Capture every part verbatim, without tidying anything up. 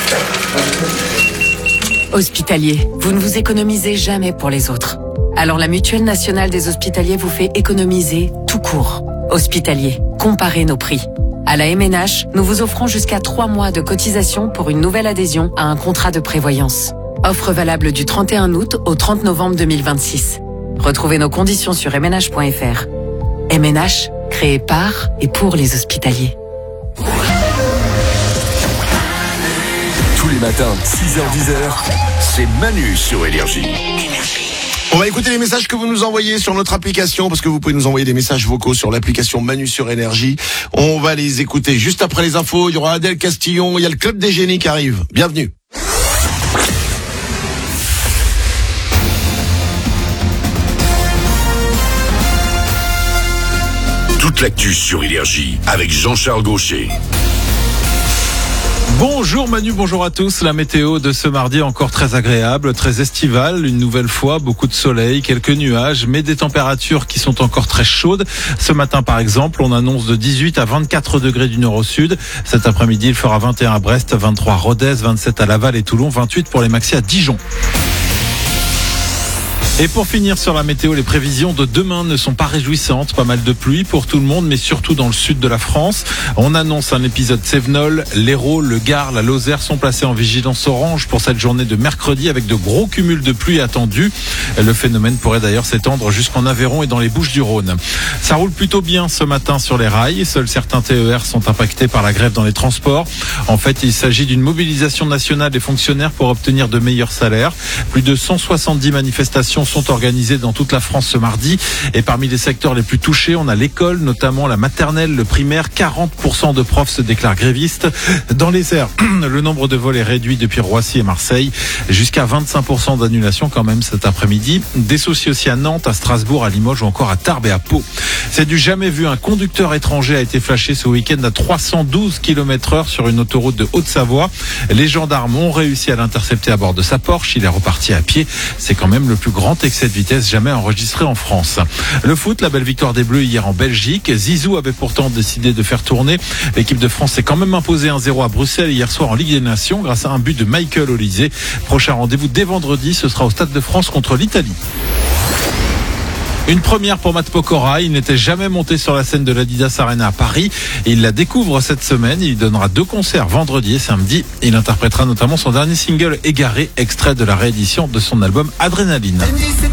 Hospitalier, vous ne vous économisez jamais pour les autres. Alors la Mutuelle nationale des hospitaliers vous fait économiser tout court. Hospitalier, comparez nos prix. À la M N H, nous vous offrons jusqu'à trois mois de cotisation pour une nouvelle adhésion à un contrat de prévoyance. Offre valable du trente et un août au trente novembre deux mille vingt-six. Retrouvez nos conditions sur m n h point f r. M N H, créé par et pour les hospitaliers. Tous les matins, six heures dix, c'est Manu sur Énergie. On va écouter les messages que vous nous envoyez sur notre application, parce que vous pouvez nous envoyer des messages vocaux sur l'application Manu sur Énergie. On va les écouter juste après les infos. Il y aura Adèle Castillon, il y a le Club des Génies qui arrive. Bienvenue. Toute l'actu sur Énergie avec Jean-Charles Gaucher. Bonjour Manu, bonjour à tous. La météo de ce mardi encore très agréable, très estivale. Une nouvelle fois, beaucoup de soleil, quelques nuages, mais des températures qui sont encore très chaudes. Ce matin par exemple, on annonce de dix-huit à vingt-quatre degrés du nord au sud. Cet après-midi, il fera vingt et un à Brest, vingt-trois à Rodez, vingt-sept à Laval et Toulon, vingt-huit pour les maxi à Dijon. Et pour finir sur la météo, les prévisions de demain ne sont pas réjouissantes. Pas mal de pluie pour tout le monde, mais surtout dans le sud de la France. On annonce un épisode Cévenol. L'Hérault, le Gard, la Lozère sont placés en vigilance orange pour cette journée de mercredi avec de gros cumuls de pluie attendus. Le phénomène pourrait d'ailleurs s'étendre jusqu'en Aveyron et dans les Bouches-du-Rhône. Ça roule plutôt bien ce matin sur les rails. Seuls certains T E R sont impactés par la grève dans les transports. En fait, il s'agit d'une mobilisation nationale des fonctionnaires pour obtenir de meilleurs salaires. Plus de cent soixante-dix manifestations sont organisées dans toute la France ce mardi. Et parmi les secteurs les plus touchés, on a l'école, notamment la maternelle, le primaire. quarante pour cent de profs se déclarent grévistes. Dans les airs, le nombre de vols est réduit depuis Roissy et Marseille. Jusqu'à vingt-cinq pour cent d'annulation quand même cet après-midi. Des soucis aussi à Nantes, à Strasbourg, à Limoges ou encore à Tarbes et à Pau. C'est du jamais vu. Un conducteur étranger a été flashé ce week-end à trois cent douze kilomètres heure sur une autoroute de Haute-Savoie. Les gendarmes ont réussi à l'intercepter à bord de sa Porsche. Il est reparti à pied. C'est quand même le plus grand excès de vitesse jamais enregistré en France. Le foot, la belle victoire des Bleus hier en Belgique. Zizou avait pourtant décidé de faire tourner. L'équipe de France s'est quand même imposée un zéro à Bruxelles hier soir en Ligue des Nations grâce à un but de Michael Olise. Prochain rendez-vous dès vendredi, ce sera au Stade de France contre l'Italie. Une première pour Matt Pokora, il n'était jamais monté sur la scène de l'Adidas Arena à Paris et il la découvre cette semaine. Il donnera deux concerts vendredi et samedi. Il interprétera notamment son dernier single Égaré, extrait de la réédition de son album Adrénaline.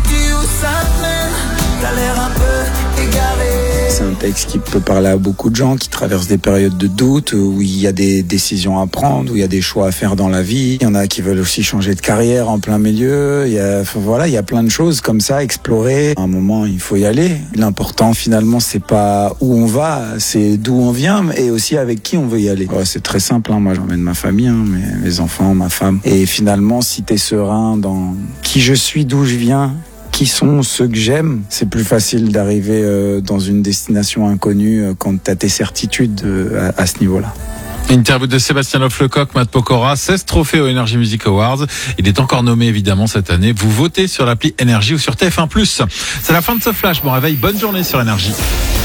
C'est un texte qui peut parler à beaucoup de gens qui traversent des périodes de doute, où il y a des décisions à prendre, où il y a des choix à faire dans la vie. Il y en a qui veulent aussi changer de carrière en plein milieu. Il y a, enfin, voilà, il y a plein de choses comme ça, explorer. À un moment, il faut y aller. L'important, finalement, c'est pas où on va, c'est d'où on vient et aussi avec qui on veut y aller. Ouais, c'est très simple, hein. Moi, j'emmène ma famille, hein, mes, mes enfants, ma femme. Et finalement, si t'es serein dans qui je suis, d'où je viens, qui sont ceux que j'aime, c'est plus facile d'arriver euh, dans une destination inconnue euh, quand tu as tes certitudes euh, à, à ce niveau-là. Interview de Sébastien Loff-Lecoq, Matt Pokora, seize trophées aux Energy Music Awards. Il est encore nommé évidemment cette année. Vous votez sur l'appli Énergie ou sur T F un plus. C'est la fin de ce flash. Bon réveil, bonne journée sur Énergie.